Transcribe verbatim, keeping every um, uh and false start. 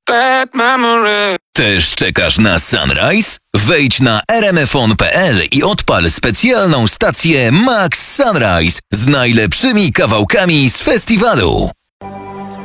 bad memory. Też czekasz na Sunrise? Wejdź na r m f on kropka p l i odpal specjalną stację Max Sunrise z najlepszymi kawałkami z festiwalu.